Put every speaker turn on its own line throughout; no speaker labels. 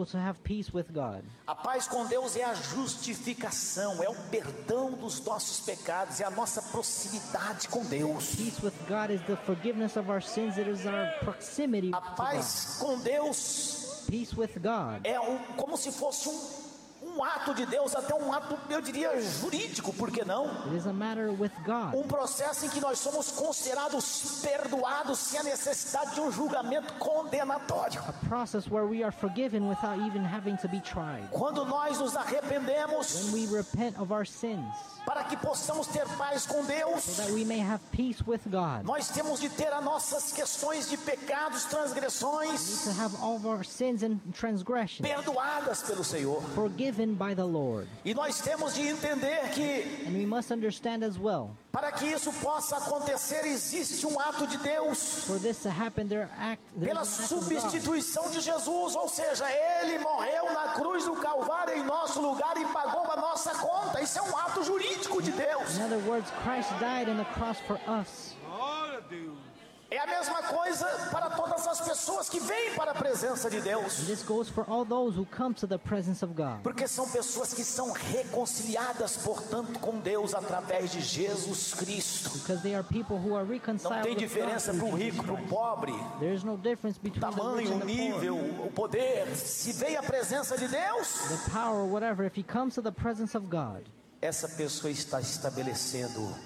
able to have peace with God.
A paz com Deus é a justificação, é o perdão dos nossos pecados, é a nossa proximidade com Deus.
Peace with God is the forgiveness of our sins. It is our proximity
A
to God.
paz com Deus
Peace with God.
é como se fosse um ato de Deus, até um ato, eu diria, jurídico, por que não?
It is a matter with God.
Um processo em que nós somos considerados perdoados sem a necessidade de um julgamento condenatório.
A process where we are forgiven without even having to be tried.
Quando nós nos arrependemos,
When we repent of our sins,
para que possamos ter paz com Deus,
so that we may have peace with God.
nós temos de ter as nossas questões de pecados,
We
transgressões
need to have all of our sins and transgressions
perdoadas pelo Senhor.
forgiven by the Lord.
E nós temos de entender que,
And we must understand as well,
para que isso possa acontecer, existe um ato de Deus
for this to happen, there
pela
is an act of God.
substituição de Jesus, ou seja, Ele morreu na cruz do Calvário em nosso lugar e pagou a nossa conta. Isso é um ato jurídico de Deus.
In other words, Christ died on the cross for us.
Glória a Deus.
É a mesma coisa para todas as pessoas que vêm para a presença de Deus,
This goes for all those who come to the presence of God.
porque são pessoas que são reconciliadas, portanto, com Deus através de Jesus Cristo.
Because they are people who are
Não
reconciled
tem
with God
diferença
through
para o
Jesus
rico, para o
Christ.
pobre,
There is no difference between the rich
tamanho,
and
o
the
nível,
poor,
o poder. Se vem a presença de Deus,
the power, whatever. If he comes to the presence of God,
essa pessoa está estabelecendo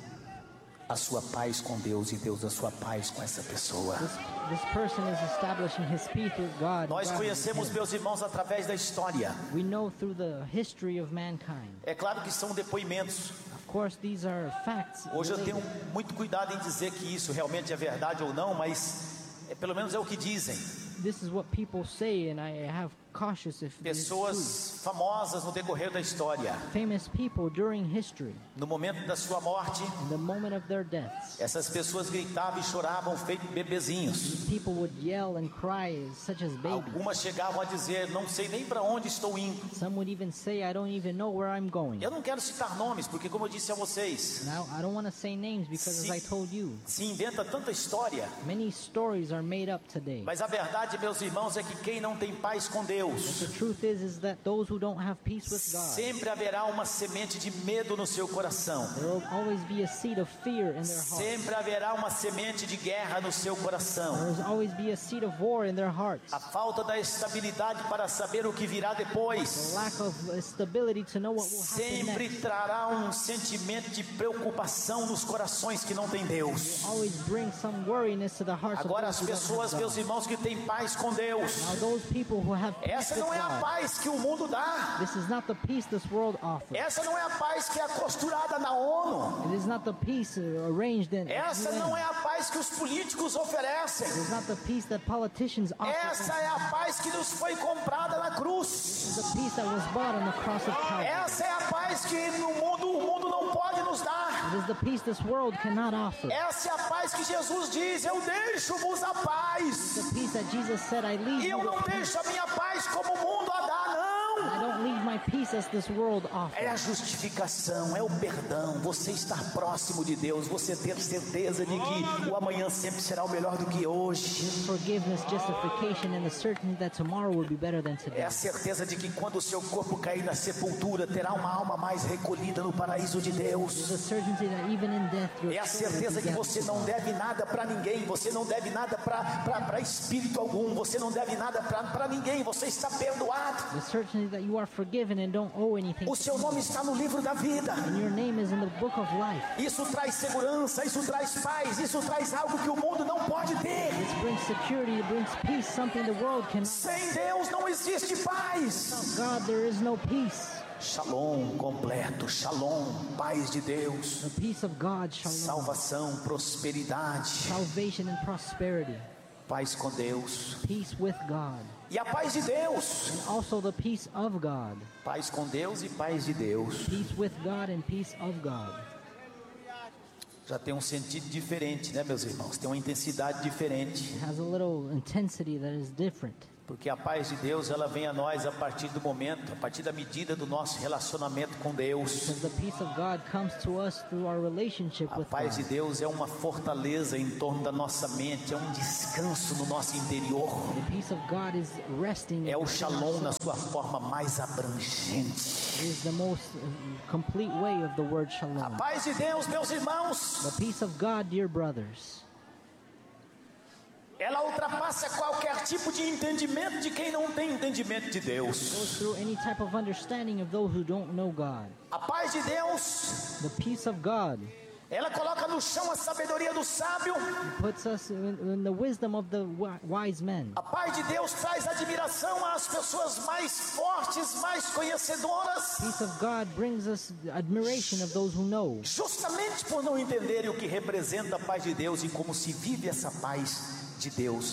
a sua paz com Deus e Deus a sua paz com essa pessoa.
this person is establishing his peace with God.
Nós
God with
conhecemos,
him.
meus irmãos, através da história.
We know through the history of mankind.
É claro que são depoimentos.
Of course, these are facts.
Hoje eu
related.
tenho muito cuidado em dizer que isso realmente é verdade ou não, mas pelo menos é o que dizem.
This is what people say, and I have cautious if it is true.
Pessoas famosas no decorrer da história,
Famous people during history,
no momento da sua morte,
in the moment of their deaths,
essas pessoas gritavam e choravam feito bebezinhos.
people would yell and cry such as babies.
Algumas chegavam a dizer: não sei nem para onde estou indo.
Some would even say, I don't even know where I'm going.
Eu não quero citar nomes, porque como eu disse a vocês,
Now, I don't want to say names because, as I told you,
se inventa tanta história,
many stories are made up today.
mas a verdade, meus irmãos, é que quem não tem paz com Deus,
The truth is that those who don't have peace with God,
sempre haverá uma semente de medo no seu coração.
there will always be a seed of fear in their heart.
Sempre haverá uma semente de guerra no seu coração.
There will always be a seed of war in their hearts.
A falta da estabilidade para saber o que virá
The
depois
lack of stability to know what will happen
sempre
next
trará um sentimento de preocupação nos corações que não têm Deus.
always brings some worriness to the hearts
Agora
of
as
those who don't
pessoas,
have
meus
God.
irmãos, que têm paz com Deus,
Now those people who have peace
essa
with
não é a
God,
paz que o mundo dá.
this is not the peace this world offers.
Essa não é a paz que é costurada na ONU.
It is not the peace arranged in
Essa não
UN.
é a paz que os políticos oferecem.
It is not the peace that politicians offer.
Essa é a paz que nos foi comprada na cruz.
It is the peace that was bought on the cross of Calvary.
Essa é a paz que no mundo o mundo não pode nos dar.
It is the peace this world cannot offer.
Essa é a paz que Jesus diz: eu deixo-vos a paz.
The peace that Jesus said, I leave
E
you
eu não
with peace.
deixo a minha paz como o mundo a dá, não.
I don't leave my peace as this world
É
offers.
a justificação, é o perdão, você estar próximo de Deus, você ter certeza de que o amanhã sempre será o melhor do que hoje.
Forgiveness, justification, and the certainty that tomorrow will be better than
É
today.
a certeza de que quando o seu corpo cair na sepultura, terá uma alma mais recolhida no paraíso de Deus.
The certainty that even in death your
É a
soul will
certeza
be
que você não deve nada para ninguém, você não deve nada para espírito algum, você não deve nada para ninguém, você está perdoado.
The certainty that you are forgiven and don't owe anything.
O seu nome está no livro da vida.
And your name is in the book of life.
Isso traz segurança, isso traz paz, isso traz algo que o mundo não pode ter.
This brings security, it brings peace, something the world cannot.
Sem Deus não existe paz.
God, there is no peace.
Shalom completo, shalom, paz de Deus,
The peace of God, shalom,
salvação, prosperidade,
salvation and prosperity,
paz com Deus
peace with God,
e a paz de Deus.
and also the peace of God.
Paz com Deus e paz de Deus.
Peace with God and peace of God.
Já tem um sentido diferente, né, meus irmãos? Tem uma intensidade diferente.
It has a little intensity that is different.
Porque a paz de Deus, ela vem a nós a partir do momento, a partir da medida do nosso relacionamento com Deus.
Because the peace of God comes to us through our relationship
A
with
paz de
God.
Deus é uma fortaleza em torno da nossa mente, é um descanso no nosso interior.
The peace of God is resting.
É o
within our
shalom na
soul.
sua forma mais abrangente.
It is the most complete way of the word
A
shalom.
paz de Deus, meus irmãos,
The peace of God, dear brothers,
ela ultrapassa qualquer tipo de entendimento de quem não tem entendimento de Deus.
goes through any type of understanding of those who don't know God.
A paz de Deus,
The peace of God
ela coloca no chão a sabedoria do sábio.
puts us in the wisdom of the wise men.
A paz de Deus traz admiração às pessoas mais fortes, mais conhecedoras,
Peace of God brings us admiration of those who know,
justamente por não entenderem o que representa a paz de Deus e como se vive essa paz de Deus.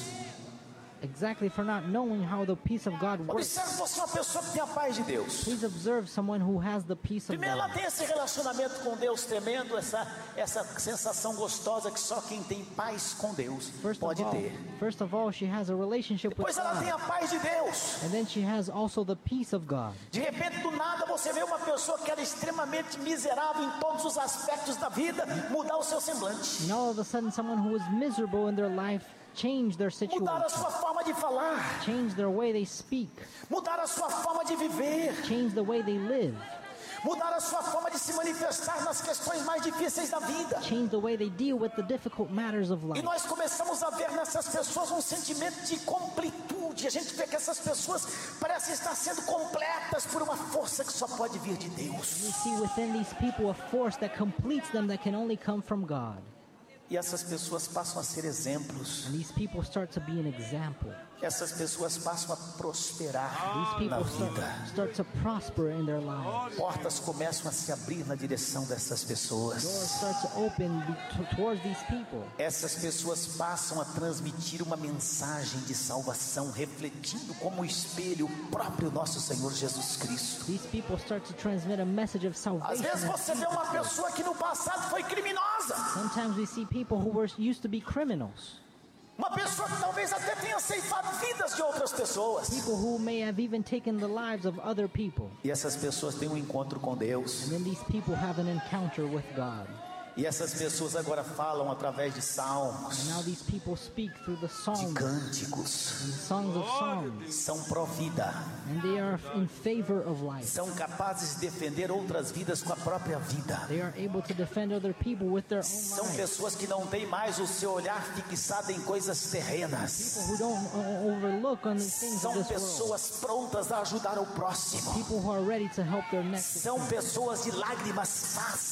exactly for not knowing how the peace of God works.
Observe você uma pessoa que tem a paz de Deus.
Please observe someone who has the peace of
Primeiro, ela
God.
tem esse relacionamento com Deus tremendo, essa sensação gostosa que só quem tem paz com Deus pode ter.
First of all, she has a relationship with
Depois ela tem
God,
a paz de Deus.
and then she has also the peace of God.
De repente, do nada, você vê uma pessoa que era extremamente miserável em todos os aspectos da vida mudar o seu semblante,
And all of a sudden, someone who was miserable in their life change their
mudar a
situation,
sua forma de falar,
change their way they speak,
mudar a sua forma de viver,
change the way they live,
mudar a sua forma de se manifestar nas questões mais difíceis da vida.
change the way they deal with the difficult matters of
E
life.
nós começamos a ver nessas pessoas um sentimento de completude. A gente vê que essas pessoas parecem estar sendo completas por uma força que só pode vir de Deus.
We see within these people a force that completes them that can only come from God.
E essas pessoas passam a ser exemplos.
And these people start to be an example.
Essas pessoas passam a prosperar
These
na
people
vida.
start to prosper in their lives.
Portas começam a se abrir na direção dessas
Doors
pessoas.
start to open towards these people.
Essas pessoas passam a transmitir uma mensagem de salvação, refletindo como espelho o próprio nosso Senhor Jesus Cristo.
These people start to transmit a message of
Às
salvation.
vezes você vê uma pessoa que no passado foi criminosa,
Sometimes we see people who used to be criminals.
uma pessoa que talvez até tenha ceifado vidas de outras pessoas.
People who may have even taken the lives of other people.
E essas pessoas têm um encontro com Deus.
And then these people have an encounter with God.
E essas pessoas agora falam através de salmos,
And now these people speak through the
de
psalms,
cânticos,
songs of songs.
são pró-vida,
And they are in favor of life.
são capazes de defender outras vidas com a própria vida.
They are able to defend other people with their own
São
lives.
pessoas que não têm mais o seu olhar fixado em coisas terrenas.
People who don't overlook on the things
São
of this world.
pessoas prontas a ajudar o próximo.
People who are ready to help their next
São pessoas de lágrimas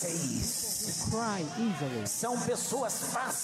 fáceis.
cry easily.
São pessoas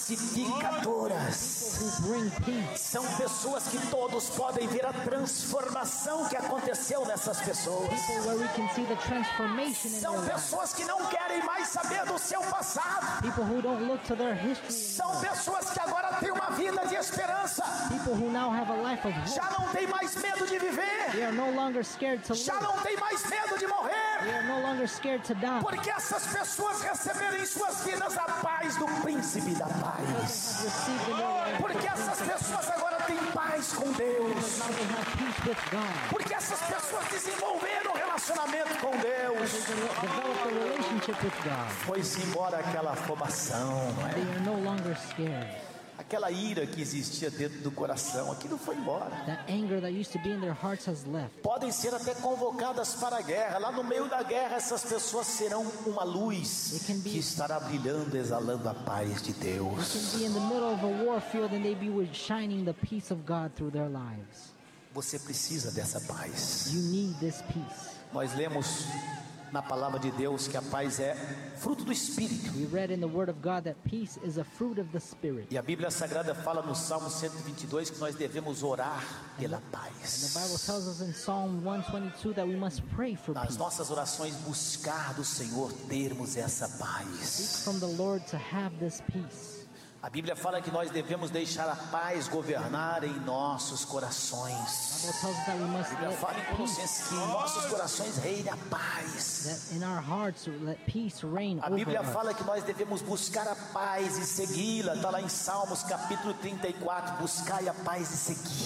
pacificadoras.
Who bring peace.
São pessoas que todos podem ver a transformação que aconteceu nessas pessoas.
People where we can see the transformation in their
São
lives.
pessoas que não querem mais saber do seu passado.
People who don't look to their history.
São pessoas que agora têm uma vida de esperança.
People who now have a life of hope.
Já não tem mais medo de
They
viver.
are no longer scared to
Já
live.
não tem mais medo de
They
morrer.
are no longer scared to die.
Porque essas pessoas receberam em suas vidas a paz do príncipe da paz.
Received in their life.
Porque essas pessoas agora têm paz com Deus.
Now they have peace with God.
Porque essas pessoas desenvolveram um relacionamento com Deus.
They developed a relationship with God.
Foi-se embora aquela afobação, não é?
They are no longer scared.
Aquela ira que existia dentro do coração, aquilo foi embora.
That anger that used to be in their hearts has left.
Podem ser até convocadas para a guerra. Lá no meio da guerra, essas pessoas serão uma luz que estará brilhando, exalando a paz de
They
Deus.
can be in the middle of a war field and they be shining the peace of God through their lives.
Você precisa dessa paz.
You need this peace.
Nós lemos na palavra de Deus que a paz é fruto do Espírito.
We read in the Word of God that peace is a fruit of the Spirit.
E a Bíblia Sagrada fala no Salmo 122 que nós devemos orar pela
The
paz.
Bible tells us in Psalm 122 that we must pray for
Nas
peace.
nossas orações, buscar do Senhor termos essa
Seek
paz.
from the Lord to have this peace.
A Bíblia fala que nós devemos deixar a paz governar em nossos corações.
The Bible tells us that we must
A Bíblia fala em
let peace,
Colossenses que em nossos corações reine a paz.
that in our hearts let peace reign
A
over
Bíblia
us.
fala que nós devemos buscar a paz e segui-la. Está lá em Salmos capítulo 34. Buscai a paz e segui-a.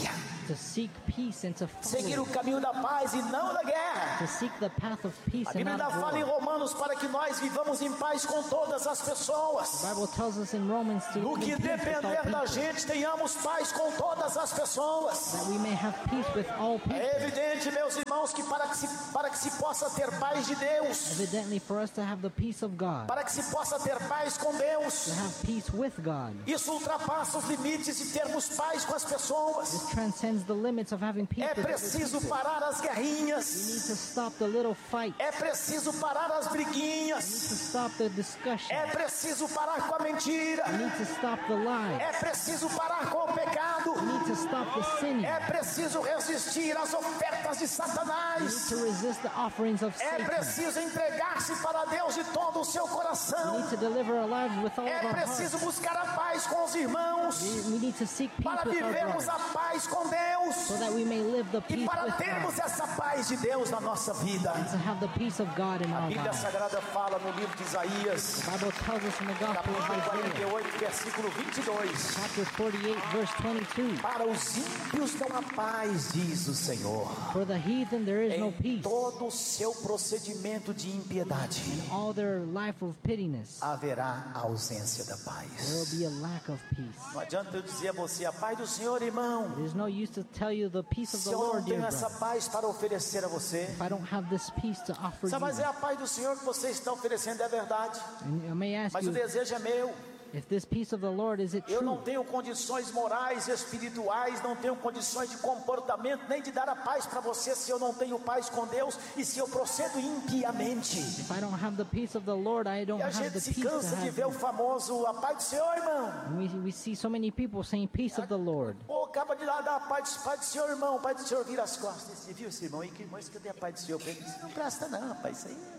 to seek peace and to
seguir o
follow,
caminho da paz e não da guerra.
to seek the path of peace
A
and
Bíblia
not
ainda
of
fala em
war.
Romanos para que nós vivamos em paz com todas as pessoas.
The Bible tells us in Romans to
No
live
que
in peace with all
depender da
people,
gente, tenhamos paz com todas as pessoas.
that we may have peace with all people.
É evidente, meus irmãos, que para que se possa ter paz de Deus,
Evidently, for us to have the peace of God,
para que se possa ter paz com Deus,
to have peace with God,
isso ultrapassa os limites de termos paz com as pessoas.
this transcends the limits of having peace
É
with other
preciso
people.
parar as
We need
guerrinhas.
to stop the little fight.
É preciso parar as
We need
briguinhas.
to stop the discussion.
É preciso parar com a mentira.
We need to stop the lie.
É preciso parar com o pecado.
We need to stop the sinning.
É preciso resistir às ofertas de
We need
Satanás.
to resist the offerings of
É
Satan.
preciso entregar-se para Deus de todo o seu
We
coração.
need to deliver our lives with all of
É
our
preciso
hearts.
buscar a paz com os irmãos.
We need to seek peace
Para
with our
vivermos
brothers,
a paz com Deus.
so that we may live the
E
peace
para
with
termos
God,
essa paz de Deus na nossa vida.
to have the peace of God in
A
our
Bíblia
lives.
Sagrada fala no livro de Isaías,
The Bible tells us in the Gospel of
capítulo
Isaiah,
48, versículo 22.
chapter 48, verse 22,
Para os ímpios não há paz, diz o Senhor.
for the heathen there is no
Em
peace.
todo o seu procedimento de impiedade
All their life of pettiness,
haverá a ausência da
there
paz.
will be a lack of peace.
Não adianta eu dizer a você a paz do Senhor, irmão,
There's no use to tell you the peace of
se
the
eu não
Lord, dear
tenho essa
brother,
paz para oferecer a você.
if I don't have this peace to offer
Sabe, mas é
you.
a paz do Senhor que você está oferecendo, é verdade.
And I may ask
Mas o
you,
desejo é meu.
if this peace of the Lord, is it
Eu não
true?
tenho condições morais, espirituais, não tenho condições de comportamento, nem de dar a paz para você se eu não tenho paz com Deus e se eu procedo impiamente.
If I don't have the peace of the Lord, I don't
E a
have
gente
the
se
peace to
cansa de
have.
ver o famoso a paz do Senhor, irmão.
And we see so many people saying peace of the Lord.
Ou acaba de lá dar a paz do Senhor, irmão. Pai do Senhor vira as costas. Você viu esse irmão aí? Que irmão, isso que tem a paz do Senhor? Isso não presta não, rapaz. Isso aí é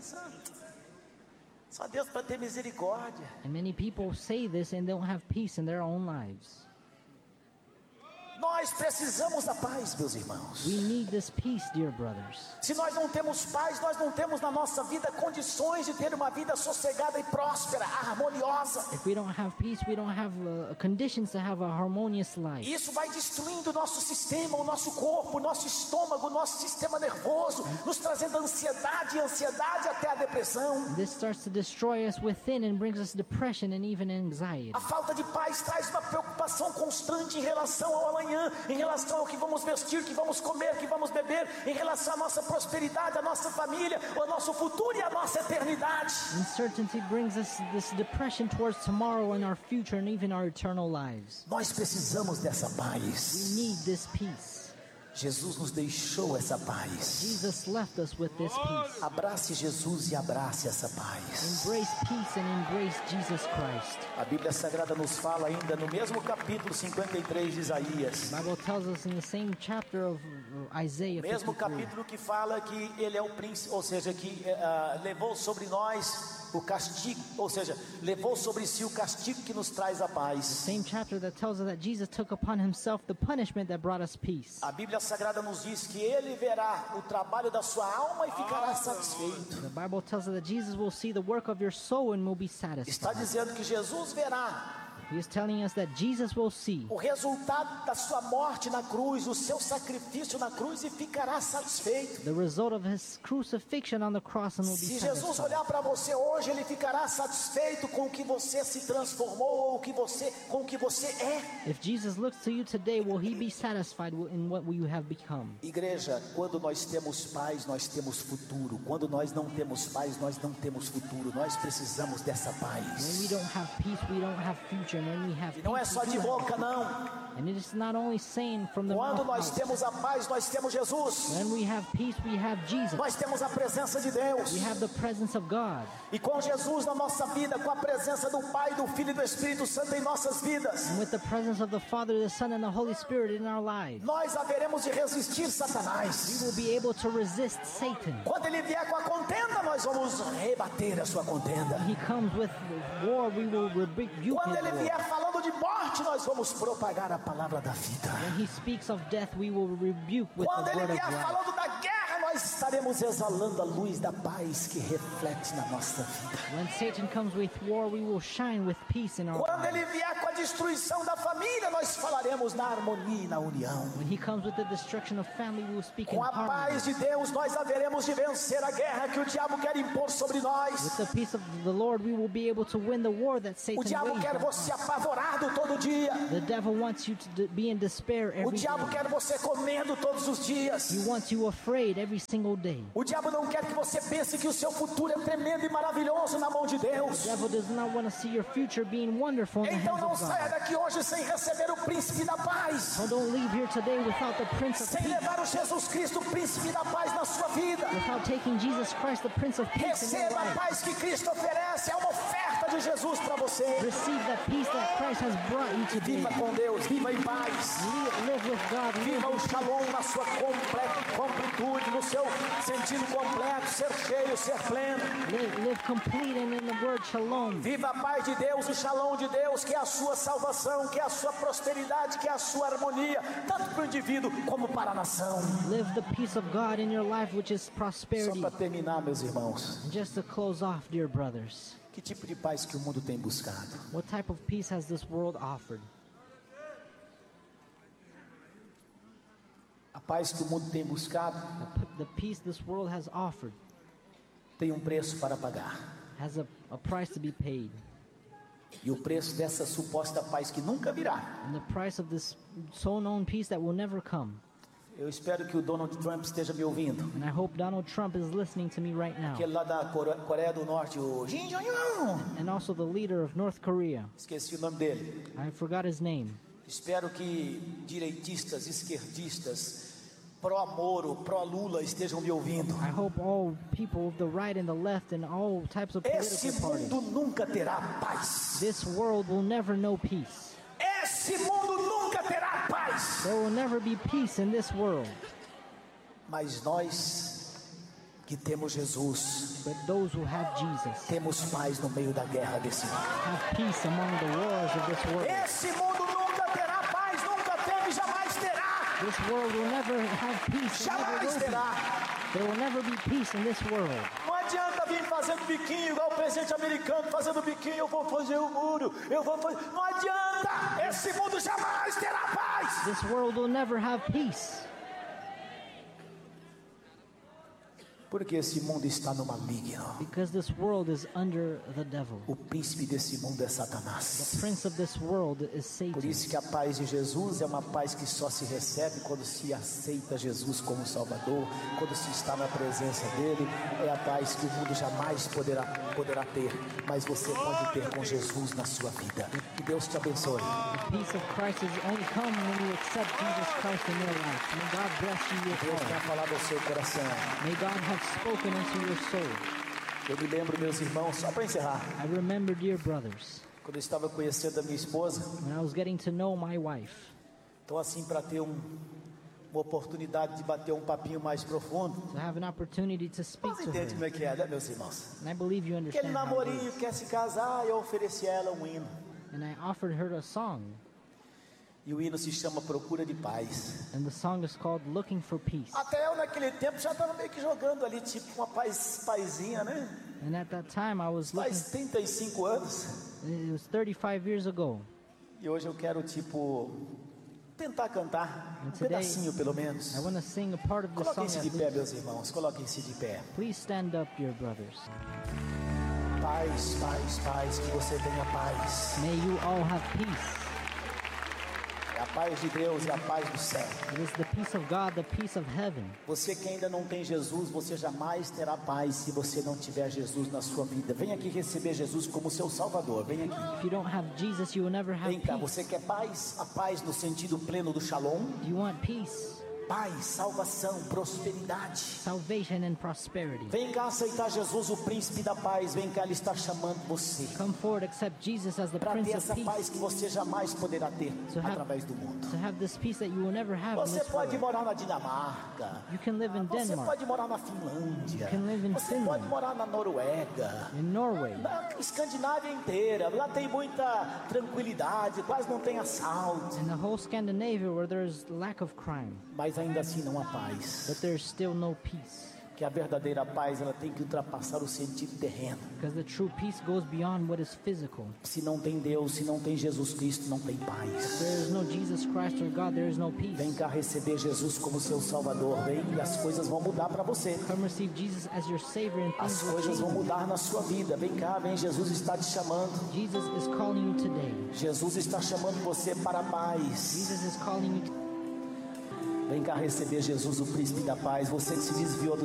só Deus para ter misericórdia.
And many people say this and don't have peace in their own lives.
Nós precisamos da paz, meus irmãos.
We need this peace, dear brothers.
Se nós não temos paz, nós não temos na nossa vida condições de ter uma vida sossegada e próspera, harmoniosa.
If we don't have peace, we don't have conditions to have a harmonious life.
E isso vai destruindo o nosso sistema, o nosso corpo, o nosso estômago, o nosso sistema nervoso, nos trazendo ansiedade e ansiedade até a depressão.
This starts to destroy us within and brings us depression and even anxiety.
A falta de paz traz uma preocupação constante em relação ao amanhã, em relação ao que vamos vestir, que vamos comer, que vamos beber, em relação à nossa prosperidade, à nossa família, ao nosso futuro e à nossa eternidade.
Uncertainty brings us this depression towards tomorrow and our future and even our eternal lives.
Nós precisamos dessa
We
paz.
need this peace.
Jesus nos deixou essa paz.
Jesus left us with this peace.
Abrace Jesus e abrace essa paz.
Embrace peace and embrace Jesus Christ.
A Bíblia Sagrada nos fala ainda no mesmo capítulo 53 de Isaías.
The Bible tells us in the same chapter of Isaiah
Mesmo
53,
capítulo que fala que ele é o príncipe, ou seja, que levou sobre nós o castigo, ou seja, levou sobre si o castigo que nos traz a paz.
same chapter that tells us that Jesus took upon himself the punishment that brought us peace.
A Bíblia Sagrada nos diz que ele verá o trabalho da sua alma e ficará satisfeito.
The Bible tells us that Jesus will see the work of your soul and will be
Está
satisfied.
dizendo que Jesus verá
He is telling us that Jesus will see
o resultado da sua morte na cruz, o seu sacrifício na cruz e ficará satisfeito.
the result of his crucifixion on the cross and will be
Se Jesus
satisfied.
olhar para você hoje, ele ficará satisfeito com o que você se transformou ou com o que você é.
If Jesus looks to you today, will he be satisfied in what you have become?
Igreja, quando nós temos paz, nós temos futuro. Quando nós não temos paz, nós não temos futuro. Nós precisamos dessa
When
paz.
we don't have peace, we don't have future. And when we have
E não é
peace,
só
we
de
do have
boca, não.
And it is not only saying from the
Quando
mouth
nós
out.
temos a paz, nós temos Jesus.
When we have peace, we have Jesus.
Nós temos a presença de Deus.
We have the presence of God.
E com Jesus na nossa vida, com a presença do Pai, do Filho e do Espírito Santo em nossas vidas,
And with the presence of the Father, the Son, and the Holy Spirit in our lives,
nós haveremos de resistir
we
Satanás.
will be able to resist Satan.
Quando ele vier com a contenda, nós vamos rebater a sua contenda.
He comes with war, we will rebuke
Quando
his
ele
war.
vier falando de morte, nós vamos propagar a palavra da vida.
When he speaks of death, we will rebuke with
Quando
the
ele
word of
vier
life.
falando da guerra, nós estaremos exalando a luz da paz que reflete na nossa vida.
When Satan comes with war, we will shine with peace in our
Quando
lives.
ele vier com a destruição da família, nós falaremos na harmonia e na união.
When he comes with the destruction of family, we will speak in
Com a
harmony.
paz de Deus, nós haveremos de vencer a guerra que o diabo quer impor sobre nós.
With the peace of the Lord, we will be able to win the war that Satan
O diabo
wages
quer
on
você
us.
apavorado todo dia.
The devil wants you to be in despair
O
every
diabo
day.
quer você comendo todos os dias.
He wants you afraid every single day.
O diabo não quer que você pense que o seu futuro é tremendo e maravilhoso na mão de Deus.
The devil does not want to see your future being wonderful in the
Então
hands
não
of
saia
God.
daqui hoje sem receber o príncipe da paz.
So don't leave here today without the Prince of
Sem
Peace,
levar o Jesus Cristo, o príncipe da paz na sua vida.
without taking Jesus Christ, the Prince of Peace, in your
Receba a
life.
paz que Cristo oferece. É uma oferta de Jesus para você.
Receive that peace that Christ has brought you today.
Viva com Deus, viva em paz.
Live with God.
Viva o shalom na sua completude, no seu sentido completo, ser cheio, ser pleno.
Live complete and in the word shalom.
Viva a paz de Deus, o shalom de Deus, que é a sua salvação, que é a sua prosperidade, que é a sua harmonia, tanto para o indivíduo como para a nação.
Live the peace of God in your life, which is
Só
prosperity.
para terminar, meus irmãos,
And just to close off, dear brothers,
que tipo de paz que o mundo tem buscado?
what type of peace has this world offered?
A paz que o mundo tem buscado
The peace this world has offered
tem um preço para pagar.
has a price to be paid.
E o preço dessa suposta paz que nunca virá.
And the price of this so-known peace that will never come.
Eu espero que o Donald Trump esteja me ouvindo.
And I hope Donald Trump is listening to me right now.
Aquele lá da Coreia do Norte, o Kim Jong-un.
And also the leader of North Korea.
Esqueci o nome dele.
I forgot his name.
Espero que direitistas, esquerdistas, pró-Moro, pró-Lula estejam me ouvindo.
I hope all people of the right and the left and all types of
Esse
political parties.
mundo nunca terá paz.
This world will never know peace.
Esse mundo nunca terá paz.
There will never be peace in this world.
Mas nós que temos Jesus,
But those who have Jesus
temos paz no meio da guerra desse mundo.
have peace among the wars of this world.
Esse mundo nunca terá paz, nunca teve, jamais terá.
This world will never have peace. And never
Jamais
will be.
terá.
There will never be peace in this world.
Não adianta vir fazendo biquinho igual o presidente americano, fazendo biquinho, eu vou fazer o muro, eu vou fazer. Não adianta, esse mundo jamais terá paz.
This world will never have peace.
Porque esse mundo está no maligno.
Because this world is under the devil.
O príncipe desse mundo é Satanás.
Prince of this world is
Por
Satan.
isso que a paz de Jesus é uma paz que só se recebe quando se aceita Jesus como Salvador, quando se está na presença dele. É a paz que o mundo jamais poderá ter, mas você pode ter com Jesus na sua vida. Que Deus te abençoe.
The peace of Christ is only come when you accept Jesus Christ in your life. May God bless you with
Deus
all.
tenha falado ao seu coração.
May God have spoken into your soul.
Eu me lembro, meus irmãos, só para encerrar,
I remember, dear brothers,
quando eu estava conhecendo a minha esposa,
when I was getting to know my wife.
então assim para ter uma oportunidade de bater um papinho mais profundo.
To have an opportunity to speak
Você
to
entende como
her.
é que é, né, meus irmãos?
And I believe you
Aquele
understand how it
namorinho
is.
quer se casar, eu ofereci a ela um hino.
And I offered her a song.
E o hino se chama Procura de Paz.
And the song is called Looking for Peace.
Até eu naquele tempo já estava meio que jogando ali, tipo uma paizinha, né?
And at that time I was looking,
Faz 35 anos.
it was 35 years ago.
E hoje eu quero, tipo, tentar cantar um
today,
pedacinho pelo menos.
I want to sing a part of the song.
Coloquem-se de
At
pé,
least.
meus irmãos. Coloquem-se de pé.
Please stand up, dear brothers.
Paz, paz, paz. Que você tenha paz.
May you all have peace.
É a paz de Deus e a paz do céu.
It is the peace of God, the peace of heaven.
Você que ainda não tem Jesus, você jamais terá paz se você não tiver Jesus na sua vida. Vem aqui receber Jesus como seu Salvador. Vem aqui.
If you don't have Jesus, you will never have
Vem cá,
peace.
você quer paz? A paz no sentido pleno do shalom?
Do you want peace,
Paz, salvação, prosperidade.
salvation, and prosperity?
Vem cá aceitar Jesus, o príncipe da paz. Vem cá, Ele está chamando você
Come forward, accept Jesus as the
para
Prince
ter
of
essa paz
Peace.
que você jamais poderá ter
To have-
através do mundo.
To have this peace that you will never have in
Você
this
pode
world.
morar na Dinamarca.
You can live in
Você
Denmark,
pode morar na Finlândia.
can live in
Você
Finland.
pode morar na Noruega.
in Norway,
Na Escandinávia inteira. Lá tem muita tranquilidade, quase não tem assalto.
in the whole Scandinavia where there's lack of crime,
Mas ainda assim não há paz.
but there's still no peace.
que a verdadeira paz ela tem que ultrapassar o sentido terreno.
Because the true peace goes beyond what is physical.
Se não tem Deus, se não tem Jesus Cristo, não tem
If
paz.
there is no Jesus Christ or God, there is no peace.
Vem cá receber Jesus como seu Salvador, vem, e as coisas vão mudar para você.
Come receive Jesus as your Savior and
As
things will
coisas vão
change.
mudar na sua vida. Vem cá, vem, Jesus está te chamando.
Jesus is calling you today.
Jesus está chamando você para a paz.
Jesus is calling you
Vem cá receber Jesus, o príncipe da paz. Você que se desviou do